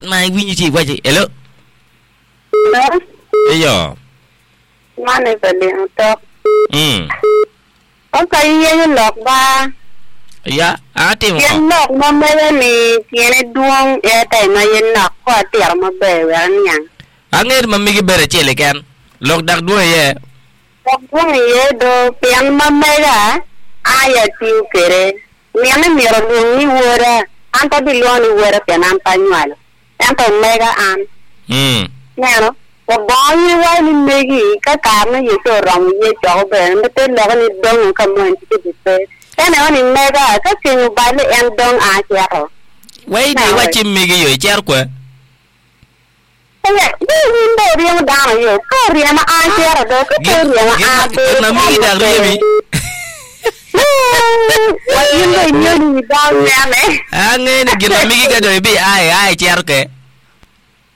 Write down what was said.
mai winyi chi wa chi hello yo mane bali to okay ye lok ba ya ati mo ye lok mo me ni tiene duong e tai ma ye nak ko tiar ma be wer nyang anger mammi gi bere chele kan lok dak duo ye duong ye do pian ma me ga aya tiu kere miane miro duong ni wora anta bi lo ni wora pian an panwal anta me ga an nero ko boyi wa ni megi ka ka na ye so ram ye jo be ne te lo ni dong ka mo ti ti te ene oni mega ka tin ba le en dong a chero wai ni wa chim megi yo cher kwa ya ni ndo ri ma da yo ko ri ma a chero do ko ri ma a be na mi da ri mi wa yin do ni da ya me ange ne gina megi ga do bi ai cher ke